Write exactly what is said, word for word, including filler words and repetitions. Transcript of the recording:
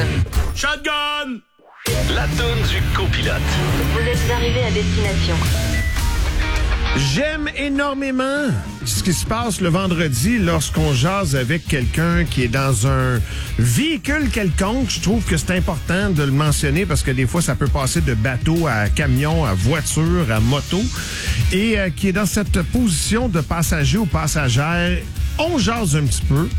Shotgun! La toune du copilote. Vous êtes arrivé à destination. J'aime énormément ce qui se passe le vendredi lorsqu'on jase avec quelqu'un qui est dans un véhicule quelconque. Je trouve que c'est important de le mentionner parce que des fois, ça peut passer de bateau à camion, à voiture, à moto. Et euh, qui est dans cette position de passager ou passagère. On jase un petit peu.